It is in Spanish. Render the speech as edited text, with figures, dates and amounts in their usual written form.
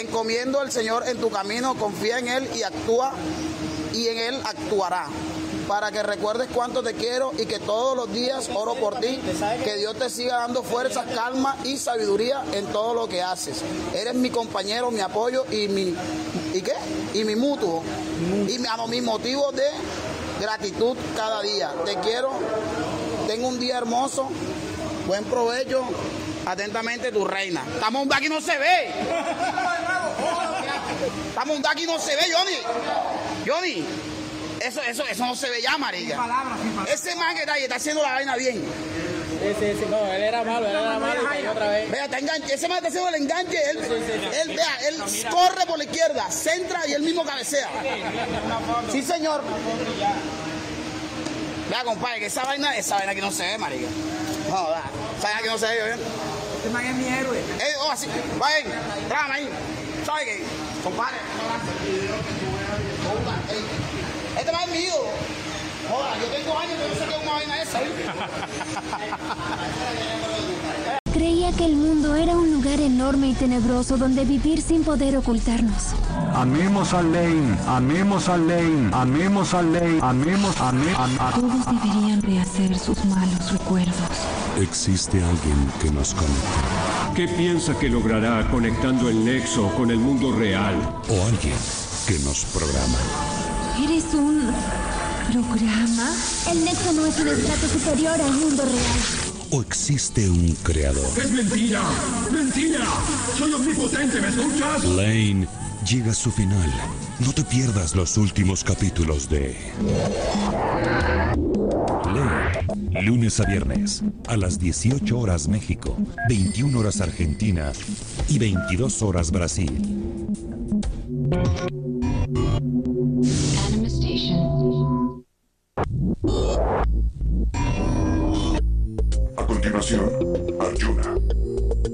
Encomiendo al Señor en tu camino, confía en Él y actúa, y en Él actuará. Para que recuerdes cuánto te quiero y que todos los días oro por ti, que Dios te siga dando fuerza, calma y sabiduría en todo lo que haces. Eres mi compañero, mi apoyo y mi mutuo, y mi motivo de gratitud cada día. Te quiero, tengo un día hermoso, buen provecho, atentamente tu reina. Estamos un aquí no se ve. Estamos un aquí no se ve, Johnny. Eso no se ve ya, marica. Ese man que está haciendo la vaina bien. Sí, no, él era malo y cayó otra vez. Vea, ese man está haciendo el enganche, él corre por la izquierda, centra y él mismo cabecea. Sí, señor. Vea, compadre, que esa vaina que no se ve, marica. No, esa vaina que no se ve, ¿bien? Este man es mi héroe. Así, vayan, trágame ahí. ¿Sabe qué? Compadre, este man es mío. Joder, yo tengo años que no sé qué es una vaina esa. Creía que el mundo era un lugar enorme y tenebroso donde vivir sin poder ocultarnos. Amemos a Lane, amemos a Lane, amemos a Lane, amemos a Todos deberían rehacer sus malos recuerdos. Existe alguien que nos conecta. ¿Qué piensa que logrará conectando el nexo con el mundo real? O alguien que nos programa. ¿Eres un programa? El nexo no es un estrato superior al mundo real. ¿O existe un creador? ¡Es mentira! ¡Mentira! ¡Soy omnipotente! ¿Me escuchas? Lane llega a su final. No te pierdas los últimos capítulos de Lane. Lunes a viernes a las 18 horas México, 21 horas Argentina y 22 horas Brasil. A continuación, Arjuna.